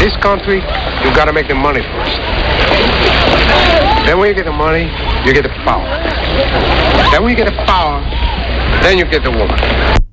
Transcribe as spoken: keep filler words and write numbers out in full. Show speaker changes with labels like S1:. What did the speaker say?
S1: This country, you got to make the money first. Then when you get the money, you get the power. Then when you get the power, then you get the woman.